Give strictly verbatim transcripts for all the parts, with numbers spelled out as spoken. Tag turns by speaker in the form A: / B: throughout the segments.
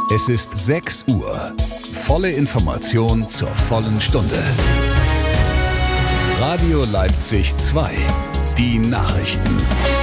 A: Es ist sechs Uhr. Volle Information zur vollen Stunde. Radio Leipzig zwei. Die Nachrichten.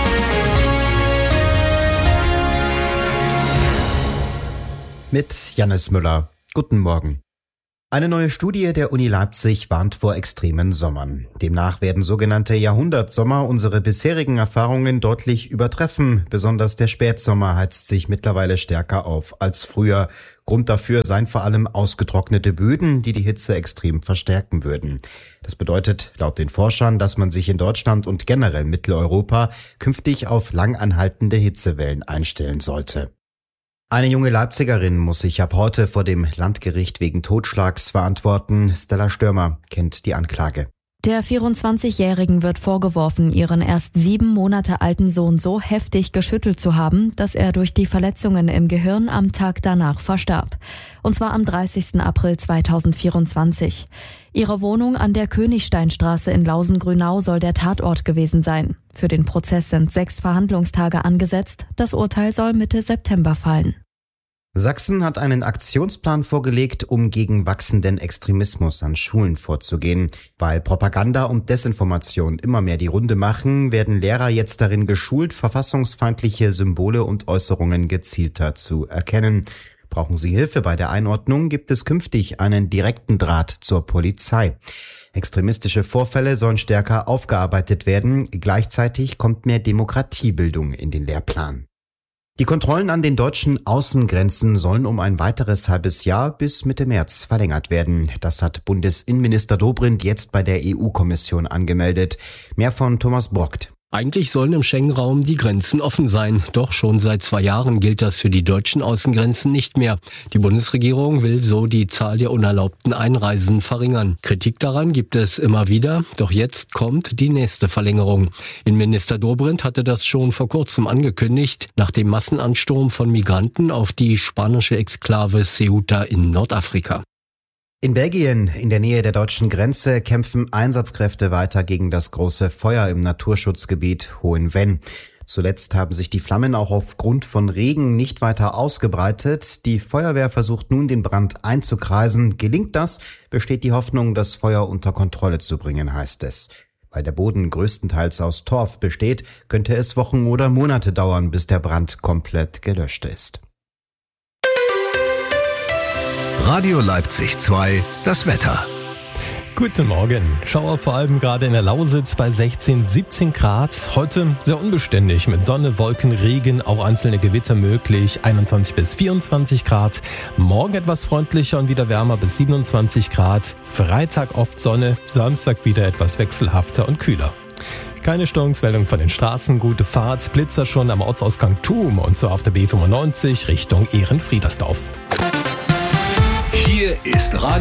B: Mit Jannis Müller. Guten Morgen. Eine neue Studie der Uni Leipzig warnt vor extremen Sommern. Demnach werden sogenannte Jahrhundertsommer unsere bisherigen Erfahrungen deutlich übertreffen. Besonders der Spätsommer heizt sich mittlerweile stärker auf als früher. Grund dafür seien vor allem ausgetrocknete Böden, die die Hitze extrem verstärken würden. Das bedeutet laut den Forschern, dass man sich in Deutschland und generell Mitteleuropa künftig auf langanhaltende Hitzewellen einstellen sollte. Eine junge Leipzigerin muss sich ab heute vor dem Landgericht wegen Totschlags verantworten. Stella Stürmer kennt die Anklage.
C: Der vierundzwanzigjährigen wird vorgeworfen, ihren erst sieben Monate alten Sohn so heftig geschüttelt zu haben, dass er durch die Verletzungen im Gehirn am Tag danach verstarb. Und zwar am dreißigsten April zweitausendvierundzwanzig. Ihre Wohnung an der Königsteinstraße in Lausen-Grünau soll der Tatort gewesen sein. Für den Prozess sind sechs Verhandlungstage angesetzt. Das Urteil soll Mitte September fallen.
B: Sachsen hat einen Aktionsplan vorgelegt, um gegen wachsenden Extremismus an Schulen vorzugehen. Weil Propaganda und Desinformation immer mehr die Runde machen, werden Lehrer jetzt darin geschult, verfassungsfeindliche Symbole und Äußerungen gezielter zu erkennen. Brauchen Sie Hilfe bei der Einordnung, gibt es künftig einen direkten Draht zur Polizei. Extremistische Vorfälle sollen stärker aufgearbeitet werden. Gleichzeitig kommt mehr Demokratiebildung in den Lehrplan. Die Kontrollen an den deutschen Außengrenzen sollen um ein weiteres halbes Jahr bis Mitte März verlängert werden. Das hat Bundesinnenminister Dobrindt jetzt bei der E U-Kommission angemeldet. Mehr von Thomas Brockt.
D: Eigentlich sollen im Schengen-Raum die Grenzen offen sein. Doch schon seit zwei Jahren gilt das für die deutschen Außengrenzen nicht mehr. Die Bundesregierung will so die Zahl der unerlaubten Einreisen verringern. Kritik daran gibt es immer wieder. Doch jetzt kommt die nächste Verlängerung. Innenminister Dobrindt hatte das schon vor kurzem angekündigt, nach dem Massenansturm von Migranten auf die spanische Exklave Ceuta in Nordafrika.
B: In Belgien, in der Nähe der deutschen Grenze, kämpfen Einsatzkräfte weiter gegen das große Feuer im Naturschutzgebiet Hohenvenn. Zuletzt haben sich die Flammen auch aufgrund von Regen nicht weiter ausgebreitet. Die Feuerwehr versucht nun, den Brand einzukreisen. Gelingt das, besteht die Hoffnung, das Feuer unter Kontrolle zu bringen, heißt es. Weil der Boden größtenteils aus Torf besteht, könnte es Wochen oder Monate dauern, bis der Brand komplett gelöscht ist.
A: Radio Leipzig zwei, das Wetter.
E: Guten Morgen. Schauer vor allem gerade in der Lausitz bei sechzehn, siebzehn Grad. Heute sehr unbeständig mit Sonne, Wolken, Regen, auch einzelne Gewitter möglich. einundzwanzig bis vierundzwanzig Grad. Morgen etwas freundlicher und wieder wärmer bis siebenundzwanzig Grad. Freitag oft Sonne, Samstag wieder etwas wechselhafter und kühler. Keine Störungsmeldung von den Straßen, gute Fahrt. Blitzer schon am Ortsausgang Thum und so auf der B fünfundneunzig Richtung Ehrenfriedersdorf.
A: Hier ist Radio